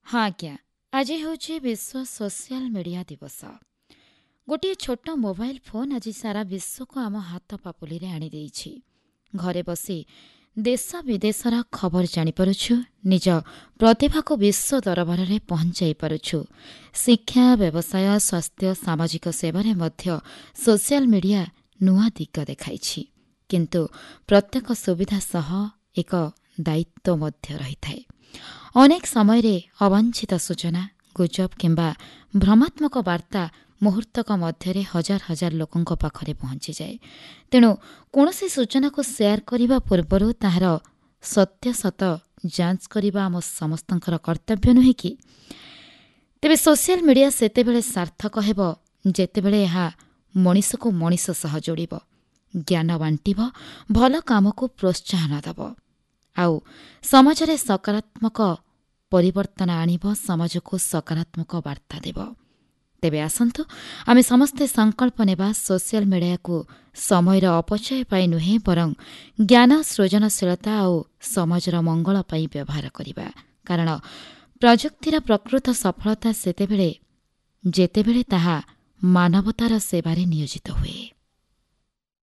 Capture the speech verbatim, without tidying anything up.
हाँ आज्ञा, आज ହେଉଛି विश्व सोशल मीडिया दिवस। गोटे छोट मोबाइल फोन आज सारा विश्व को आम हाथ पापुली आनीदेछि। घरे बसी देश विदेशर खबर जानीपारुछु, निज प्रतिभा को विश्व दरबार में पहुंचाई पारुछु। शिक्षा, व्यवसाय, स्वास्थ्य, सामाजिक सेवारे मध्य सोशल मीडिया नुआ दिग देखाइछि। किंतु प्रत्येक सुविधा सह एक दायित्व मध्य रही थाए। अनेक समय रे अवांछित सूचना, गुजब किंबा भ्रमात्मक वार्ता मुहूर्तक मध्य हजार हजार लोकों पाखरे पहुंची जाए। तेणु कौनसी सूचना को शेयर करने पूर्व ताहार सत्य सत जांच करने आम समस्तंकर कर्तव्य नुहे कि? तेबे सोशल मीडिया सेतेबेले सार्थक हेब जेतेबेले एहा मनीष को मनीष सह जोड़िब, ज्ञान बांटिब, भल काम को प्रोत्साहन दब, आउ समाज रे सकारात्मक परिवर्तन आनिब, समाज को सकारात्मक वार्ता देब। तेबे आसंतु आमे समस्ते संकल्प नेबा सोशल मीडिया को समयर अपचय पाई नुहे बरं ज्ञान, सृजनशीलता और समाजर मंगल पाई व्यवहार करिबा। कारण प्रजुक्तिर प्रकृत सफलता सेतेबेले जेतेबेले ताहा मानवतार सेवारे नियोजित हुए।